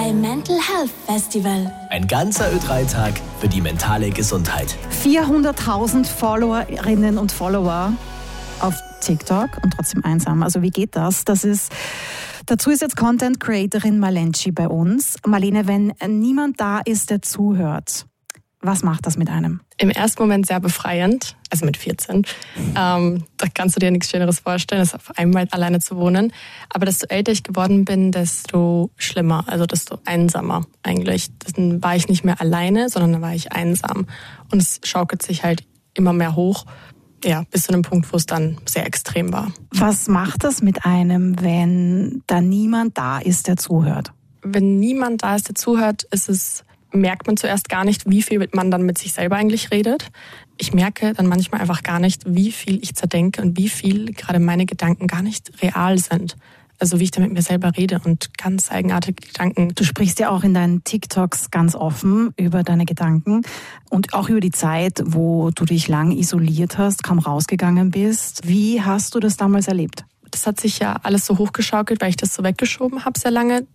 Ö3 Mental Health Festival. Ein ganzer Ö3-Tag für die mentale Gesundheit. 400.000 Followerinnen und Follower auf TikTok und trotzdem einsam. Also wie geht das? Dazu ist jetzt Content Creatorin Malenci bei uns. Marlene, wenn niemand da ist, der zuhört, was macht das mit einem? Im ersten Moment sehr befreiend, also mit 14. Da kannst du dir nichts Schöneres vorstellen, als auf einmal alleine zu wohnen. Aber desto älter ich geworden bin, desto schlimmer, also desto einsamer eigentlich. Dann war ich nicht mehr alleine, sondern dann war ich einsam. Und es schaukelt sich halt immer mehr hoch, ja, bis zu einem Punkt, wo es dann sehr extrem war. Was macht das mit einem, wenn da niemand da ist, der zuhört? Wenn niemand da ist, der zuhört, merkt man zuerst gar nicht, wie viel man dann mit sich selber eigentlich redet. Ich merke dann manchmal einfach gar nicht, wie viel ich zerdenke und wie viel gerade meine Gedanken gar nicht real sind. Also wie ich da mit mir selber rede und ganz eigenartige Gedanken. Du sprichst ja auch in deinen TikToks ganz offen über deine Gedanken und auch über die Zeit, wo du dich lang isoliert hast, kaum rausgegangen bist. Wie hast du das damals erlebt? Das hat sich ja alles so hochgeschaukelt, weil ich das so weggeschoben habe sehr lange,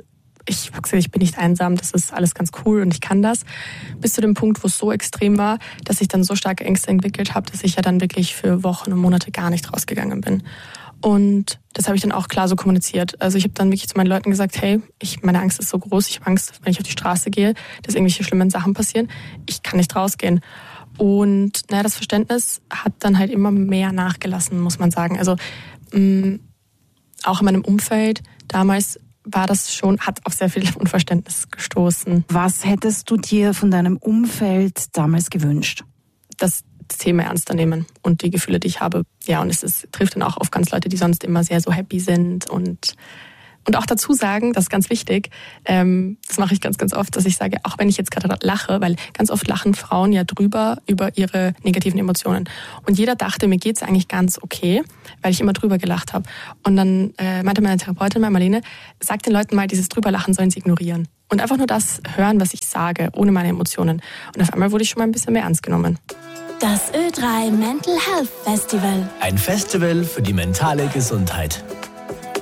ich bin nicht einsam, das ist alles ganz cool und ich kann das. Bis zu dem Punkt, wo es so extrem war, dass ich dann so starke Ängste entwickelt habe, dass ich ja dann wirklich für Wochen und Monate gar nicht rausgegangen bin. Und das habe ich dann auch klar so kommuniziert. Also ich habe dann wirklich zu meinen Leuten gesagt, hey, meine Angst ist so groß, ich habe Angst, wenn ich auf die Straße gehe, dass irgendwelche schlimmen Sachen passieren. Ich kann nicht rausgehen. Und das Verständnis hat dann halt immer mehr nachgelassen, muss man sagen. Also auch in meinem Umfeld damals war das schon, hat auf sehr viel Unverständnis gestoßen. Was hättest du dir von deinem Umfeld damals gewünscht? Das Thema ernster nehmen und die Gefühle, die ich habe. Ja, und es trifft dann auch auf ganz Leute, die sonst immer sehr so happy sind und auch dazu sagen, das ist ganz wichtig, das mache ich ganz, ganz oft, dass ich sage, auch wenn ich jetzt gerade lache, weil ganz oft lachen Frauen ja drüber über ihre negativen Emotionen. Und jeder dachte, mir geht's eigentlich ganz okay, weil ich immer drüber gelacht habe. Und dann meinte meine Therapeutin, Marlene, sag den Leuten mal, dieses Drüberlachen sollen sie ignorieren. Und einfach nur das hören, was ich sage, ohne meine Emotionen. Und auf einmal wurde ich schon mal ein bisschen mehr ernst genommen. Das Ö3 Mental Health Festival. Ein Festival für die mentale Gesundheit.